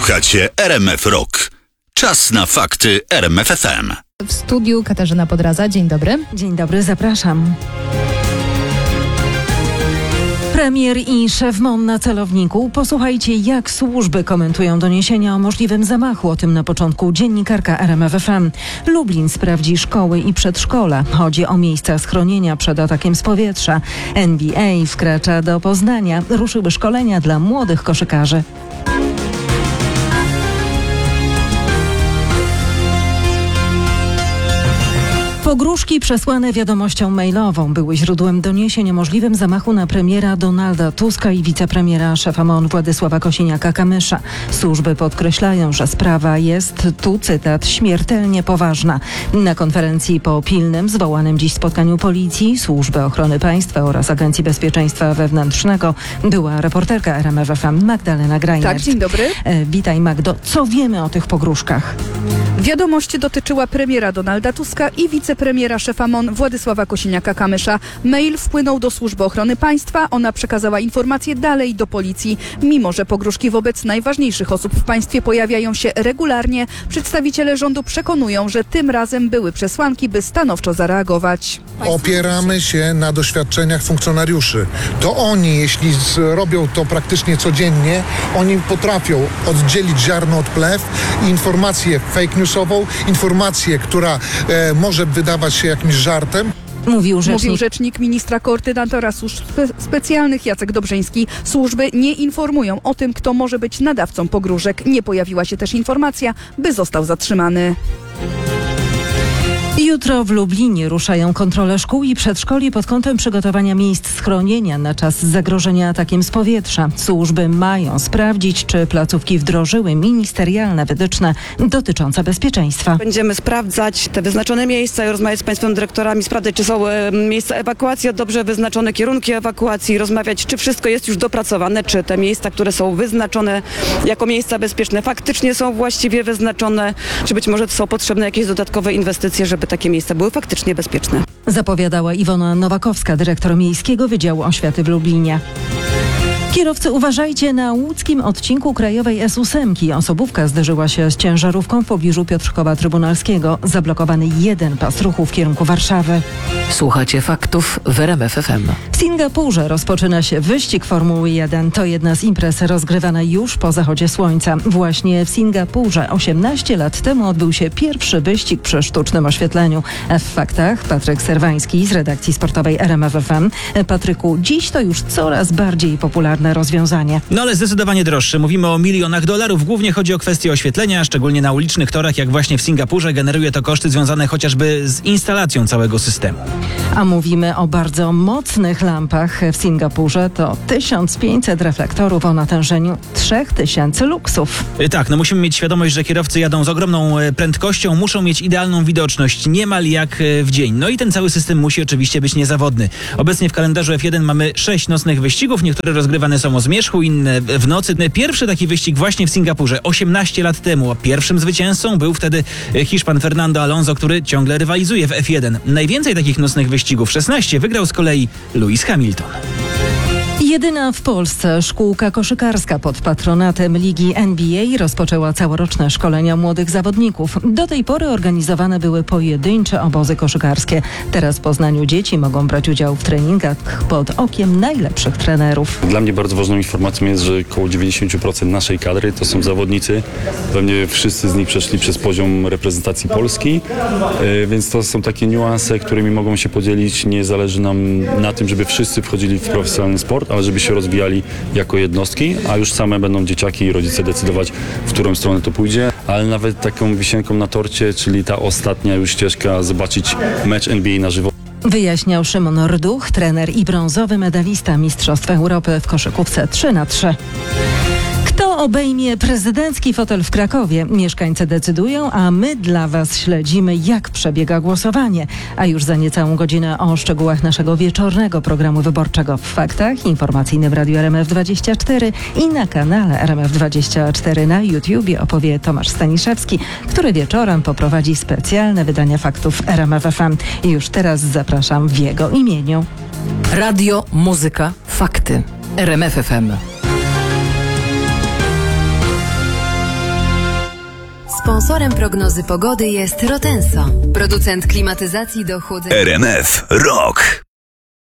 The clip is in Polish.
Słuchacie RMF Rock. Czas na fakty RMF FM. W studiu Katarzyna Podraza. Dzień dobry. Dzień dobry, zapraszam. Premier i szef MON na celowniku. Posłuchajcie, jak służby komentują doniesienia o możliwym zamachu. O tym na początku dziennikarka RMF FM. Lublin sprawdzi szkoły i przedszkola. Chodzi o miejsca schronienia przed atakiem z powietrza. NBA wkracza do Poznania. Ruszyły szkolenia dla młodych koszykarzy. Pogróżki przesłane wiadomością mailową były źródłem doniesień o możliwym zamachu na premiera Donalda Tuska i wicepremiera szefa MON Władysława Kosiniaka-Kamysza. Służby podkreślają, że sprawa jest, tu cytat, śmiertelnie poważna. Na konferencji po pilnym, zwołanym dziś spotkaniu policji, Służby Ochrony Państwa oraz Agencji Bezpieczeństwa Wewnętrznego była reporterka RMF FM Magdalena Grajner. Tak, dzień dobry. Witaj, Magdo. Co wiemy o tych pogróżkach? Wiadomość dotyczyła premiera Donalda Tuska i wicepremiera szefa MON Władysława Kosiniaka-Kamysza. Mail wpłynął do Służby Ochrony Państwa. Ona przekazała informacje dalej do policji. Mimo że pogróżki wobec najważniejszych osób w państwie pojawiają się regularnie, przedstawiciele rządu przekonują, że tym razem były przesłanki, by stanowczo zareagować. Opieramy się na doświadczeniach funkcjonariuszy. To oni, jeśli robią to praktycznie codziennie, oni potrafią oddzielić ziarno od plew i informację fake newsową, informację, która może wydawać się jakimś żartem. Mówił rzecznik ministra koordynatora służb specjalnych Jacek Dobrzyński. Służby nie informują o tym, kto może być nadawcą pogróżek. Nie pojawiła się też informacja, by został zatrzymany. Jutro w Lublinie ruszają kontrole szkół i przedszkoli pod kątem przygotowania miejsc schronienia na czas zagrożenia atakiem z powietrza. Służby mają sprawdzić, czy placówki wdrożyły ministerialne wytyczne dotyczące bezpieczeństwa. Będziemy sprawdzać te wyznaczone miejsca i rozmawiać z państwem dyrektorami, sprawdzać, czy są miejsca ewakuacji, dobrze wyznaczone kierunki ewakuacji, rozmawiać, czy wszystko jest już dopracowane, czy te miejsca, które są wyznaczone jako miejsca bezpieczne, faktycznie są właściwie wyznaczone, czy być może są potrzebne jakieś dodatkowe inwestycje, żeby takie miejsca były faktycznie bezpieczne. Zapowiadała Iwona Nowakowska, dyrektor Miejskiego Wydziału Oświaty w Lublinie. Kierowcy, uważajcie na łódzkim odcinku krajowej S8. Osobówka zderzyła się z ciężarówką w pobliżu Piotrkowa Trybunalskiego. Zablokowany jeden pas ruchu w kierunku Warszawy. Słuchacie faktów w RMF FM. W Singapurze rozpoczyna się wyścig Formuły 1. To jedna z imprez rozgrywana już po zachodzie słońca. Właśnie w Singapurze 18 lat temu odbył się pierwszy wyścig przy sztucznym oświetleniu. W faktach Patryk Serwański z redakcji sportowej RMF FM. Patryku, dziś to już coraz bardziej popularne rozwiązanie. No ale zdecydowanie droższe. Mówimy o milionach dolarów. Głównie chodzi o kwestię oświetlenia, szczególnie na ulicznych torach, jak właśnie w Singapurze. Generuje to koszty związane chociażby z instalacją całego systemu. A mówimy o bardzo mocnych lampach w Singapurze. To 1500 reflektorów o natężeniu 3000 luksów. Tak, no musimy mieć świadomość, że kierowcy jadą z ogromną prędkością, muszą mieć idealną widoczność, niemal jak w dzień. No i ten cały system musi oczywiście być niezawodny. Obecnie w kalendarzu F1 mamy 6 nocnych wyścigów, niektóre rozgrywane są o zmierzchu, inne w nocy. Pierwszy taki wyścig właśnie w Singapurze 18 lat temu. Pierwszym zwycięzcą był wtedy Hiszpan Fernando Alonso, który ciągle rywalizuje w F1. Najwięcej takich nocnych wyścigów, 16, wygrał z kolei Lewis Hamilton. Jedyna w Polsce szkółka koszykarska pod patronatem Ligi NBA rozpoczęła całoroczne szkolenia młodych zawodników. Do tej pory organizowane były pojedyncze obozy koszykarskie. Teraz w Poznaniu dzieci mogą brać udział w treningach pod okiem najlepszych trenerów. Dla mnie bardzo ważną informacją jest, że około 90% naszej kadry to są zawodnicy. Pewnie wszyscy z nich przeszli przez poziom reprezentacji Polski, więc to są takie niuanse, którymi mogą się podzielić. Nie zależy nam na tym, żeby wszyscy wchodzili w profesjonalny sport, ale żeby się rozwijali jako jednostki, a już same będą dzieciaki i rodzice decydować, w którą stronę to pójdzie. Ale nawet taką wisienką na torcie, czyli ta ostatnia już ścieżka, zobaczyć mecz NBA na żywo. Wyjaśniał Szymon Rduch, trener i brązowy medalista Mistrzostw Europy w koszykówce 3x3. Kto obejmie prezydencki fotel w Krakowie? Mieszkańcy decydują, a my dla Was śledzimy, jak przebiega głosowanie. A już za niecałą godzinę o szczegółach naszego wieczornego programu wyborczego w Faktach, informacyjnym Radiu RMF24 i na kanale RMF24 na YouTubie opowie Tomasz Staniszewski, który wieczorem poprowadzi specjalne wydania Faktów RMF FM. I już teraz zapraszam w jego imieniu. Radio, muzyka, fakty. RMF FM. Sponsorem prognozy pogody jest Rotenso, producent klimatyzacji do chłodzenia. RMF Rok.